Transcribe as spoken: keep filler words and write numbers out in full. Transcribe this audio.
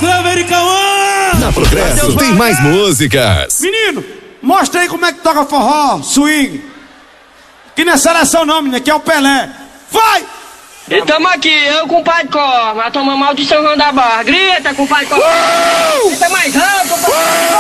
Clever e Cauã! Na Progresso tem mais músicas. Menino, mostra aí como é que toca forró, swing. Que não é seleção não, menina, que é o Pelé. Vai! E tamo aqui, eu com o Pai Cor, mas toma maldição da barra. Grita com o Pai Cor. Grita mais alto, pai.